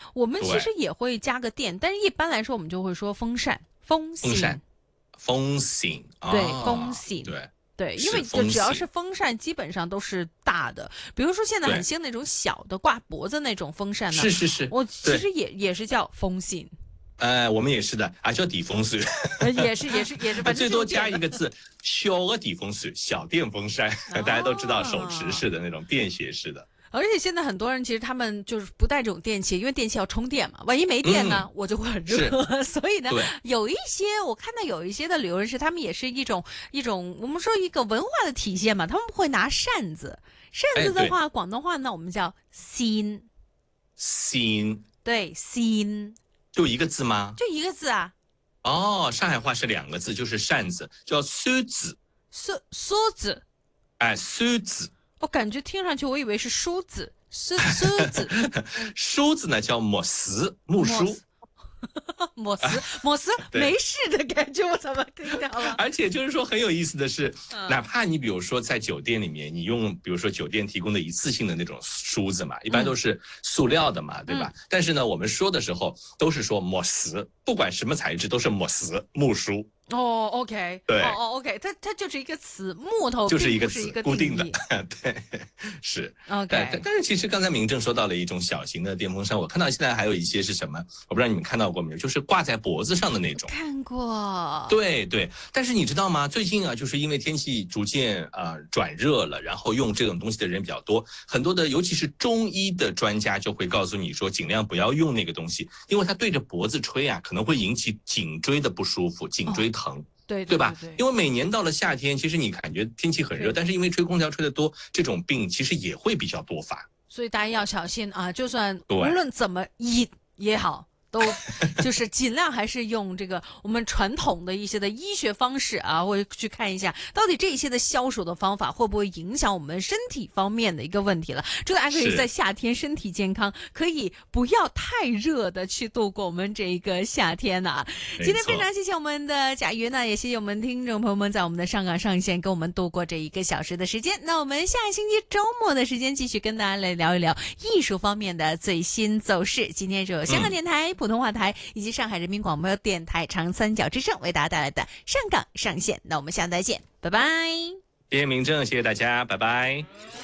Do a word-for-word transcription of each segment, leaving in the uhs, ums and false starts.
我们其实也会加个电，但是一般来说我们就会说风扇，风风扇，风扇， 对，风扇， 对。 对，因为就只要是风扇，基本上都是大的。比如说现在很兴那种小的挂脖子那种风扇呢， 是是是， 我其实也也是叫风扇。 呃，我们也是的，啊，叫电风扇， 也是也是也是，反正最多加一个字，小的电风扇，小电风扇，大家都知道手持式的那种便携式的。 而且现在很多人其实他们就是不带这种电器，因为电器要充电嘛，万一没电呢，嗯、我就会很热。所以呢，有一些我看到有一些的旅游人士，他们也是一种一种我们说一个文化的体现嘛，他们会拿扇子，扇子的话，哎、广东话呢我们叫扇， 扇， 对，扇， 就一个字吗？ 就一个字啊。 哦，上海话是两个字，就是扇子，叫梳子， 梳梳子， 哎，梳子。 我感觉听上去，我以为是梳子，梳梳子， 梳子呢叫木丝，木梳， 木丝，木丝，没事的感觉，我怎么听到了？ 而且就是说很有意思的是，嗯、哪怕你比如说在酒店里面，你用比如说酒店提供的一次性的那种梳子嘛，一般都是塑料的嘛，嗯、对吧？嗯、但是呢，我们说的时候都是说木丝，不管什么材质都是木丝，木梳。 哦 ，OK， 对， 哦哦 ，OK， 它它就是一个词，木头就是一个词， 固定的，对，是 OK 但。但是其实刚才明正说到了一种小型的电风扇，我看到现在还有一些是什么，我不知道你们看到过没有，就是挂在脖子上的那种。 看过。 对对，但是你知道吗？最近啊，就是因为天气逐渐啊、呃、转热了，然后用这种东西的人比较多，很多的尤其是中医的专家就会告诉你说，尽量不要用那个东西，因为它对着脖子吹啊，可能会引起颈椎的不舒服，颈椎疼。哦对对, 对吧？ 对对对， 因为每年到了夏天，其实你感觉天气很热，但是因为吹空调吹得多，这种病其实也会比较多发。 所以大家要小心啊！就算无论怎么医也好，都就是尽量还是用这个我们传统的一些的医学方式啊，或者去看一下到底这些的消暑的方法会不会影响我们身体方面的一个问题了。祝大家可以在夏天身体健康，可以不要太热的去度过我们这一个夏天啊。今天非常谢谢我们的贾云呢，也谢谢我们听众朋友们在我们的上港上线跟我们度过这一个小时的时间。那我们下星期周末的时间继续跟大家来聊一聊艺术方面的最新走势。今天是有香港电台、嗯普通话台以及上海人民广播电台长三角之声为大家带来的上港上线，那我们下次再见，拜拜。 谢谢明正，谢谢大家，拜拜。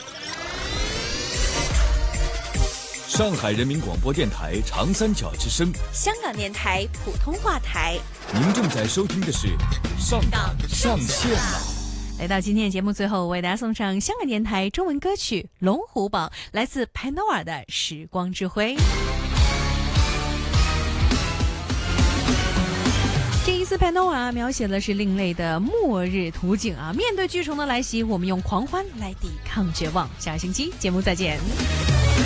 上海人民广播电台长三角之声， 香港电台普通话台， 您正在收听的是上港上线了。 来到今天的节目最后，为大家送上香港电台中文歌曲《龙虎榜》，来自 Panora 的《时光之辉》。这一次 Panora 描写的是另类的末日图景啊！面对巨虫的来袭，我们用狂欢来抵抗绝望。下个星期节目再见。